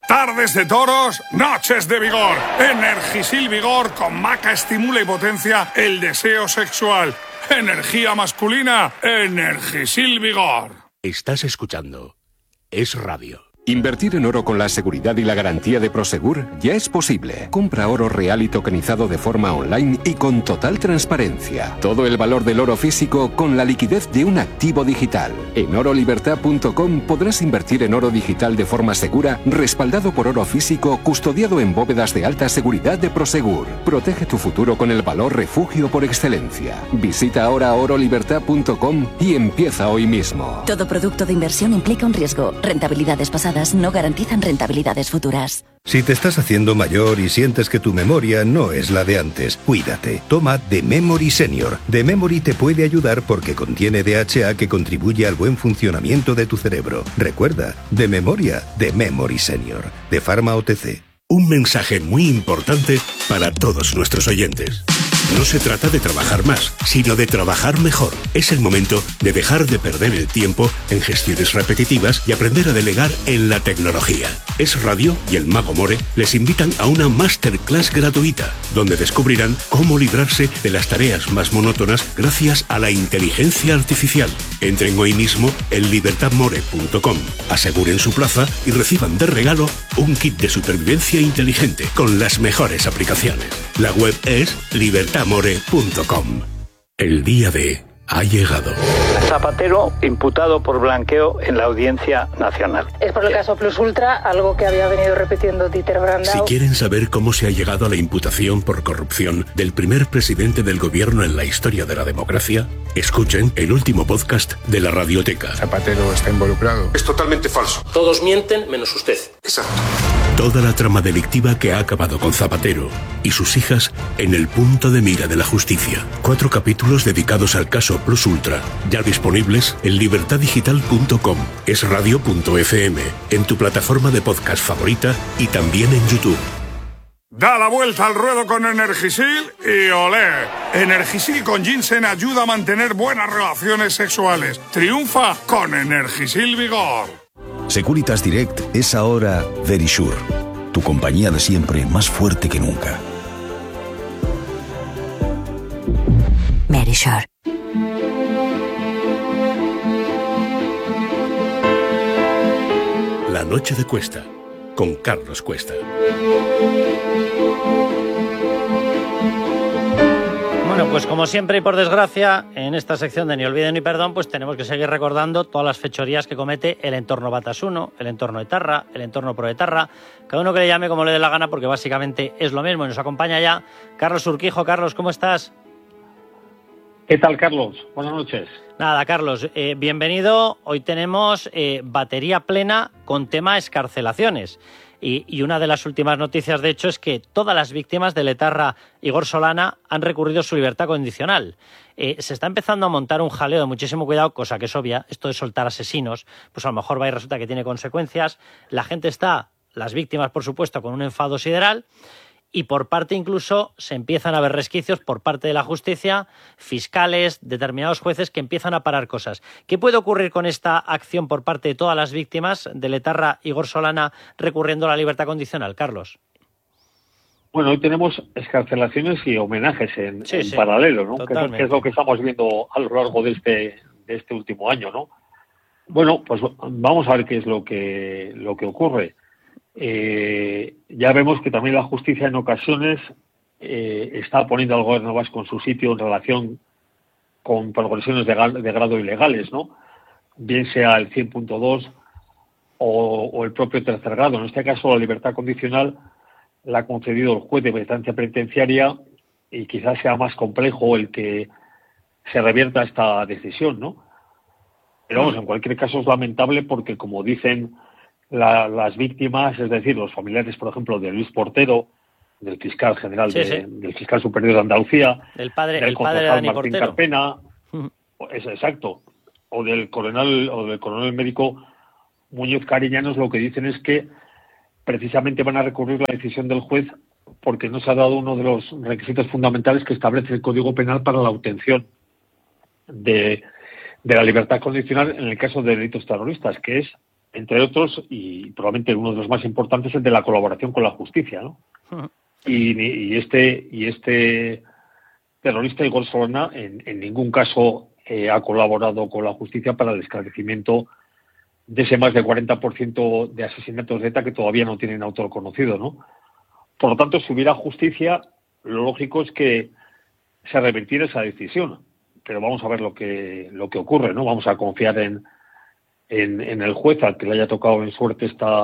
Tardes de toros, noches de vigor. Energisil Vigor con maca estimula y potencia el deseo sexual. Energía masculina, Energisil Vigor. Estás escuchando Es Radio. Invertir en oro con la seguridad y la garantía de Prosegur ya es posible. Compra oro real y tokenizado de forma online y con total transparencia. Todo el valor del oro físico con la liquidez de un activo digital. En orolibertad.com podrás invertir en oro digital de forma segura, respaldado por oro físico, custodiado en bóvedas de alta seguridad de Prosegur. Protege tu futuro con el valor refugio por excelencia. Visita ahora orolibertad.com y empieza hoy mismo. Todo producto de inversión implica un riesgo. Rentabilidades pasadas no garantizan rentabilidades futuras. Si te estás haciendo mayor y sientes que tu memoria no es la de antes, cuídate. Toma The Memory Senior. The Memory te puede ayudar porque contiene DHA que contribuye al buen funcionamiento de tu cerebro. Recuerda, de memoria, The Memory Senior. De Pharma OTC. Un mensaje muy importante para todos nuestros oyentes. No se trata de trabajar más, sino de trabajar mejor. Es el momento de dejar de perder el tiempo en gestiones repetitivas y aprender a delegar en la tecnología. Es Radio y el Mago More les invitan a una masterclass gratuita, donde descubrirán cómo librarse de las tareas más monótonas gracias a la inteligencia artificial. Entren hoy mismo en libertadmore.com, aseguren su plaza y reciban de regalo un kit de supervivencia inteligente con las mejores aplicaciones. La web es libertadmore.com. El día D ha llegado. Zapatero imputado por blanqueo en la Audiencia Nacional. Es por el caso Plus Ultra, algo que había venido repitiendo Dieter Brandau. Si quieren saber cómo se ha llegado a la imputación por corrupción del primer presidente del gobierno en la historia de la democracia, escuchen el último podcast de la Radioteca. Zapatero está involucrado. Es totalmente falso. Todos mienten menos usted. Exacto. Toda la trama delictiva que ha acabado con Zapatero y sus hijas en el punto de mira de la justicia. 4 capítulos dedicados al caso Plus Ultra, ya disponibles en libertaddigital.com, esradio.fm, en tu plataforma de podcast favorita y también en YouTube. Da la vuelta al ruedo con Energisil y olé. Energisil con ginseng ayuda a mantener buenas relaciones sexuales. Triunfa con Energisil Vigor. Securitas Direct es ahora Verisure, tu compañía de siempre más fuerte que nunca. Verisure. La noche de Cuesta, con Carlos Cuesta. Bueno, pues como siempre y por desgracia, en esta sección de Ni Olviden ni Perdón, pues tenemos que seguir recordando todas las fechorías que comete el entorno Batasuna, el entorno Etarra, el entorno Proetarra, cada uno que le llame como le dé la gana, porque básicamente es lo mismo. Y nos acompaña ya Carlos Urquijo. Carlos, ¿cómo estás? ¿Qué tal, Carlos? Buenas noches. Nada, Carlos, bienvenido. Hoy tenemos batería plena con tema excarcelaciones. Y una de las últimas noticias, de hecho, es que todas las víctimas del etarra Igor Solana han recurrido a su libertad condicional. Se está empezando a montar un jaleo de muchísimo cuidado, cosa que es obvia. Esto de soltar asesinos, pues a lo mejor va y resulta que tiene consecuencias. La gente está, las víctimas, por supuesto, con un enfado sideral. Y por parte incluso se empiezan a ver resquicios por parte de la justicia, fiscales, determinados jueces que empiezan a parar cosas. ¿Qué puede ocurrir con esta acción por parte de todas las víctimas del etarra Igor Solana recurriendo a la libertad condicional, Carlos? Bueno, hoy tenemos excarcelaciones y homenajes en paralelo, ¿no? Que es lo que estamos viendo a lo largo de este último año, ¿no? Bueno, pues vamos a ver qué es lo que ocurre. Ya vemos que también la justicia en ocasiones está poniendo al gobierno vasco en su sitio en relación con progresiones de grado ilegales, ¿no? Bien sea el 100.2 o el propio tercer grado. En este caso, la libertad condicional la ha concedido el juez de instancia penitenciaria y quizás sea más complejo el que se revierta esta decisión, ¿no? Pero vamos, en cualquier caso es lamentable porque, como dicen las víctimas, es decir, los familiares, por ejemplo, de Luis Portero, del fiscal general, del fiscal superior de Andalucía, el padre del de Dani Martín Portero. Carpena, es exacto, o del coronel médico Muñoz Cariñanos, lo que dicen es que precisamente van a recurrir la decisión del juez porque no se ha dado uno de los requisitos fundamentales que establece el Código Penal para la obtención de la libertad condicional en el caso de delitos terroristas, que es entre otros, y probablemente uno de los más importantes, el de la colaboración con la justicia, ¿no? Y este terrorista, Igor Solana, en ningún caso ha colaborado con la justicia para el esclarecimiento de ese más de 40% de asesinatos de ETA que todavía no tienen autor conocido, ¿no? Por lo tanto, si hubiera justicia, lo lógico es que se revertiera esa decisión. Pero vamos a ver lo que ocurre, ¿no? Vamos a confiar en el juez al que le haya tocado en suerte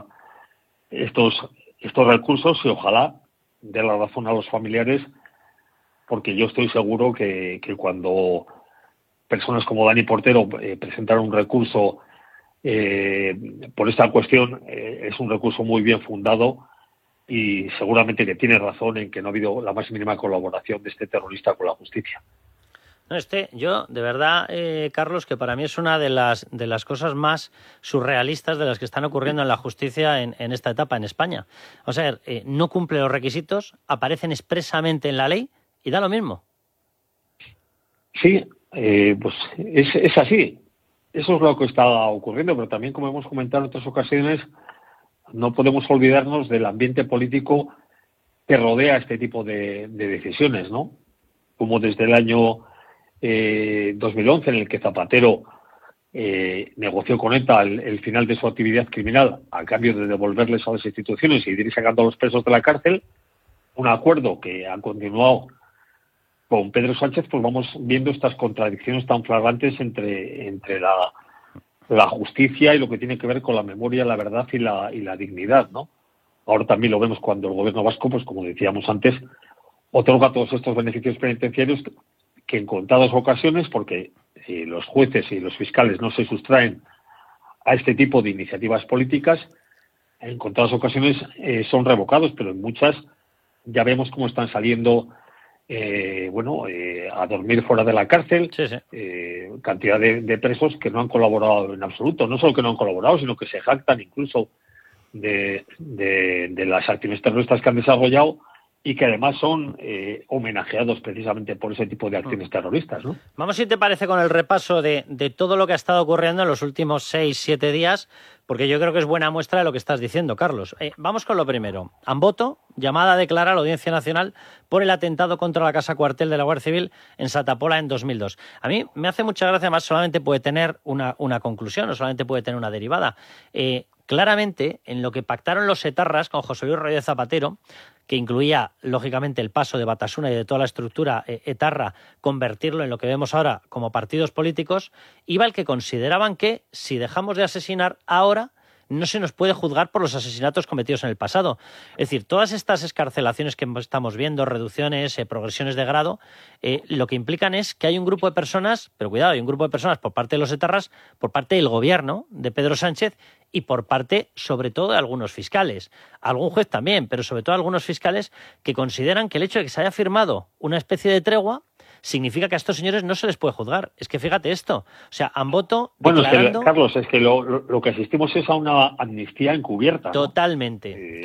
estos recursos, y ojalá dé la razón a los familiares, porque yo estoy seguro que cuando personas como Dani Portero presentaron un recurso por esta cuestión, es un recurso muy bien fundado, y seguramente que tiene razón en que no ha habido la más mínima colaboración de este terrorista con la justicia. No, yo, de verdad, Carlos, que para mí es una de las cosas más surrealistas de las que están ocurriendo en la justicia en esta etapa en España. O sea, no cumple los requisitos, aparecen expresamente en la ley y da lo mismo. Sí, pues es así. Eso es lo que está ocurriendo, pero también, como hemos comentado en otras ocasiones, no podemos olvidarnos del ambiente político que rodea este tipo de decisiones, ¿no? Como desde el año 2011, en el que Zapatero negoció con ETA el final de su actividad criminal a cambio de devolverles a las instituciones y ir sacando a los presos de la cárcel, un acuerdo que ha continuado con Pedro Sánchez, pues vamos viendo estas contradicciones tan flagrantes entre la justicia y lo que tiene que ver con la memoria, la verdad y la dignidad, ¿no? Ahora también lo vemos cuando el gobierno vasco, pues como decíamos antes, otorga todos estos beneficios penitenciarios que en contadas ocasiones, porque los jueces y los fiscales no se sustraen a este tipo de iniciativas políticas, en contadas ocasiones son revocados, pero en muchas ya vemos cómo están saliendo a dormir fuera de la cárcel. Sí. Cantidad de presos que no han colaborado en absoluto, no solo que no han colaborado, sino que se jactan incluso de las actividades terroristas que han desarrollado, y que además son homenajeados precisamente por ese tipo de acciones terroristas, ¿no? Vamos, si te parece, con el repaso de todo lo que ha estado ocurriendo en los últimos 6-7 días, porque yo creo que es buena muestra de lo que estás diciendo, Carlos. Vamos con lo primero. Amboto, llamada a declarar a la Audiencia Nacional por el atentado contra la Casa Cuartel de la Guardia Civil en Santa Pola en 2002. A mí me hace mucha gracia, además solamente puede tener una conclusión, no solamente puede tener una derivada. Claramente, en lo que pactaron los etarras con José Luis Rodríguez Zapatero, que incluía, lógicamente, el paso de Batasuna y de toda la estructura etarra, convertirlo en lo que vemos ahora como partidos políticos, iba el que consideraban que, si dejamos de asesinar ahora, no se nos puede juzgar por los asesinatos cometidos en el pasado. Es decir, todas estas excarcelaciones que estamos viendo, reducciones, progresiones de grado, lo que implican es que hay un grupo de personas, pero cuidado, hay un grupo de personas por parte de los etarras, por parte del gobierno de Pedro Sánchez y por parte, sobre todo, de algunos fiscales. Algún juez también, pero sobre todo algunos fiscales que consideran que el hecho de que se haya firmado una especie de tregua significa que a estos señores no se les puede juzgar. Es que fíjate esto. O sea, Amboto declarando... Es que, Carlos, es que lo que asistimos es a una amnistía encubierta, ¿no? Totalmente.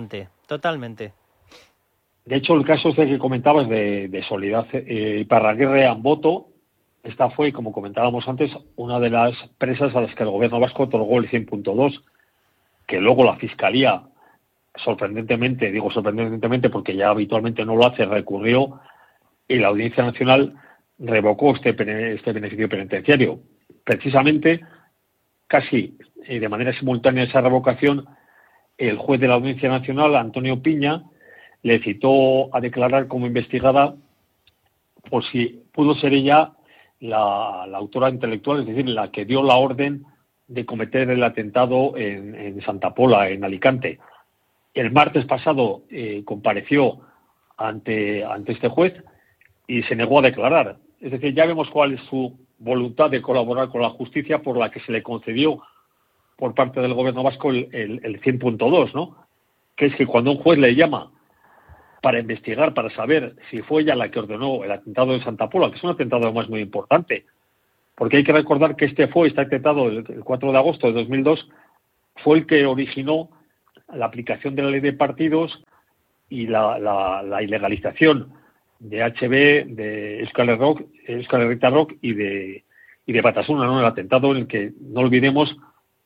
De hecho, el caso este que comentabas de Soledad Iparraguirre Amboto, esta fue, como comentábamos antes, una de las presas a las que el gobierno vasco otorgó el 100.2, que luego la Fiscalía, sorprendentemente porque ya habitualmente no lo hace, recurrió, y la Audiencia Nacional revocó este beneficio penitenciario. Precisamente, casi de manera simultánea a esa revocación, el juez de la Audiencia Nacional, Antonio Piña, le citó a declarar como investigada por si pudo ser ella la autora intelectual, es decir, la que dio la orden de cometer el atentado en Santa Pola, en Alicante. El martes pasado compareció ante este juez y se negó a declarar. Es decir, ya vemos cuál es su voluntad de colaborar con la justicia, por la que se le concedió por parte del gobierno vasco el 100.2, ¿no? Que es que cuando un juez le llama para investigar, para saber si fue ella la que ordenó el atentado de Santa Pola, que es un atentado además muy importante, porque hay que recordar que este atentado el 4 de agosto de 2002 fue el que originó la aplicación de la ley de partidos y la ilegalización de HB, de Euskal Herritar Rock y de Batasuna, ¿no? El atentado en el que, no olvidemos,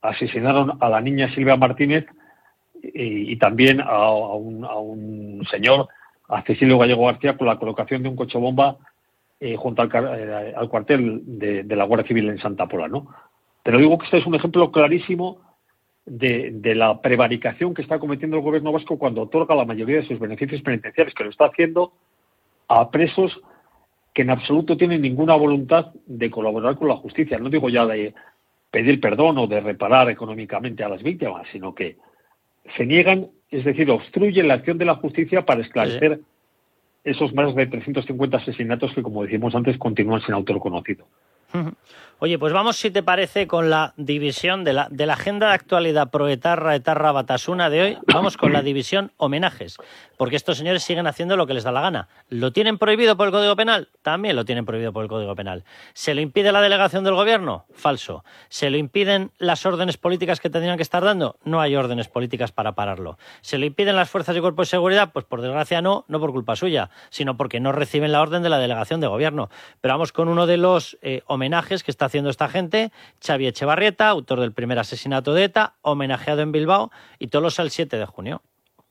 asesinaron a la niña Silvia Martínez y también a un señor, a Cecilio Gallego García, con la colocación de un coche bomba junto al cuartel de la Guardia Civil en Santa Pola, ¿no? Pero digo que este es un ejemplo clarísimo de la prevaricación que está cometiendo el gobierno vasco cuando otorga la mayoría de sus beneficios penitenciarios, que lo está haciendo a presos que en absoluto tienen ninguna voluntad de colaborar con la justicia. No digo ya de pedir perdón o de reparar económicamente a las víctimas, sino que se niegan, es decir, obstruyen la acción de la justicia para esclarecer esos más de 350 asesinatos que, como decimos antes, continúan sin autor conocido. Oye, pues vamos, si te parece, con la división de la agenda de actualidad proetarra, etarra, batasuna de hoy. Vamos con la división homenajes, porque estos señores siguen haciendo lo que les da la gana. ¿Lo tienen prohibido por el Código Penal? También lo tienen prohibido por el Código Penal. ¿Se lo impide la delegación del Gobierno? Falso. ¿Se lo impiden las órdenes políticas que tendrían que estar dando? No hay órdenes políticas para pararlo. ¿Se lo impiden las fuerzas y cuerpos de seguridad? Pues por desgracia no por culpa suya, sino porque no reciben la orden de la delegación de Gobierno. Pero vamos con uno de los homenajes que está haciendo esta gente, Xavi Etxebarrieta, autor del primer asesinato de ETA, homenajeado en Bilbao, y Tolosa el 7 de junio.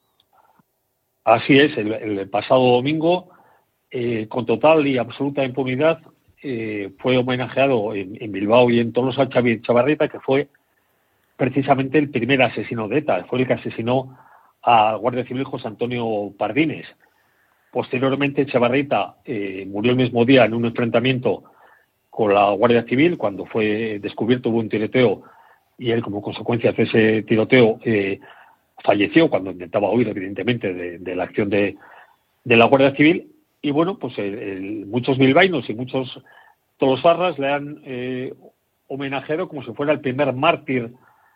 Así es, el pasado domingo, con total y absoluta impunidad, fue homenajeado en Bilbao y en Tolosa Xavi Etxebarrieta, que fue precisamente el primer asesino de ETA, fue el que asesinó al guardia civil José Antonio Pardines. Posteriormente, Etxebarrieta murió el mismo día en un enfrentamiento con la Guardia Civil. Cuando fue descubierto, hubo un tiroteo y él, como consecuencia de ese tiroteo, falleció cuando intentaba huir, evidentemente, de la acción de la Guardia Civil. Y bueno, pues muchos bilbaínos y muchos tolosarras le han homenajeado como si fuera el primer mártir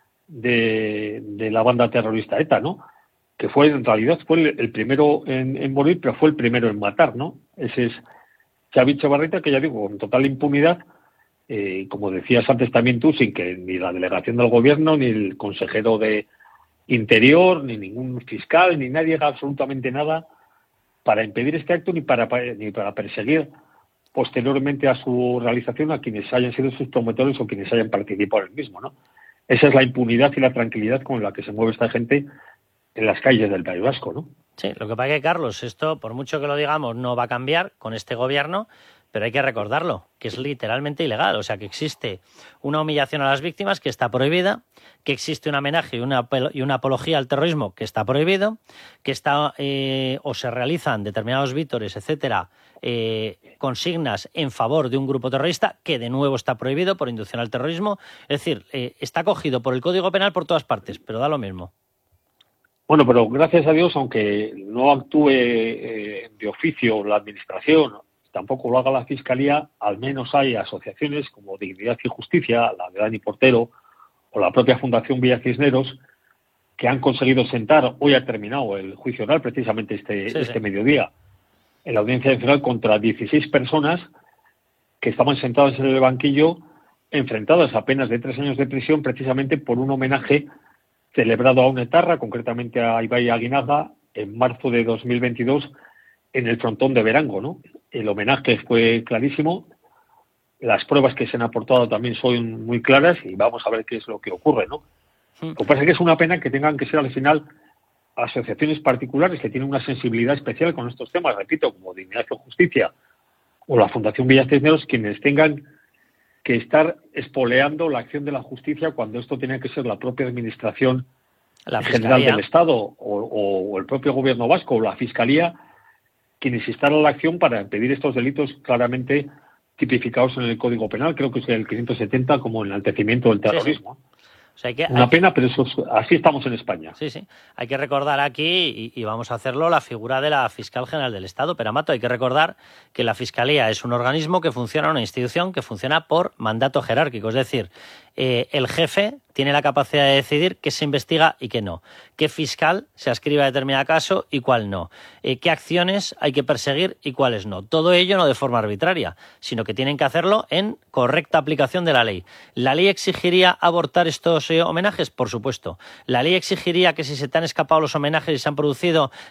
de la banda terrorista ETA, ¿no? Que fue, en realidad, fue el primero en morir, pero fue el primero en matar, ¿no? Ese es Xavi Etxebarrieta, que ya digo, con total impunidad, como decías antes también tú, sin que ni la delegación del Gobierno, ni el consejero de Interior, ni ningún fiscal, ni nadie haga absolutamente nada para impedir este acto, ni para perseguir posteriormente a su realización a quienes hayan sido sus promotores o quienes hayan participado en el mismo, ¿no? Esa es la impunidad y la tranquilidad con la que se mueve esta gente en las calles del País Vasco, ¿no? Sí, lo que pasa es que, Carlos, esto, por mucho que lo digamos, no va a cambiar con este gobierno, pero hay que recordarlo, que es literalmente ilegal. O sea, que existe una humillación a las víctimas que está prohibida, que existe un homenaje y una apología al terrorismo que está prohibido, que está o se realizan determinados vítores, etcétera, consignas en favor de un grupo terrorista, que de nuevo está prohibido por inducción al terrorismo. Es decir, está cogido por el Código Penal por todas partes, pero da lo mismo. Bueno, pero gracias a Dios, aunque no actúe de oficio la Administración, tampoco lo haga la Fiscalía, al menos hay asociaciones como Dignidad y Justicia, la de Dani Portero, o la propia Fundación Villa Cisneros, que han conseguido sentar, hoy ha terminado el juicio oral, precisamente este mediodía, en la Audiencia Nacional, contra 16 personas que estaban sentadas en el banquillo, enfrentadas a penas de 3 años de prisión, precisamente por un homenaje celebrado a una etarra, concretamente a Ibai Aguinaga, en marzo de 2022, en el frontón de Verango, ¿no? El homenaje fue clarísimo, las pruebas que se han aportado también son muy claras y vamos a ver qué es lo que ocurre, ¿no? Lo que pasa es que es una pena que tengan que ser al final asociaciones particulares que tienen una sensibilidad especial con estos temas, repito, como Dignidad y Justicia o la Fundación Villa Cisneros, quienes tengan que estar espoleando la acción de la justicia cuando esto tenía que ser la propia Administración General del Estado o el propio Gobierno vasco o la Fiscalía quienes instaran la acción para impedir estos delitos claramente tipificados en el Código Penal, creo que es el 570 como enaltecimiento del terrorismo. Sí. O sea, una pena, pero así estamos en España. Sí, sí. Hay que recordar aquí, y vamos a hacerlo, la figura de la Fiscal General del Estado. Pero, Amato, hay que recordar que la Fiscalía es un organismo que funciona, una institución que funciona por mandato jerárquico. Es decir, el jefe tiene la capacidad de decidir qué se investiga y qué no. Qué fiscal se adscribe a determinado caso y cuál no. Qué acciones hay que perseguir y cuáles no. Todo ello no de forma arbitraria, sino que tienen que hacerlo en correcta aplicación de la ley. ¿La ley exigiría abortar estos homenajes? Por supuesto. ¿La ley exigiría que si se te han escapado los homenajes y se han producido,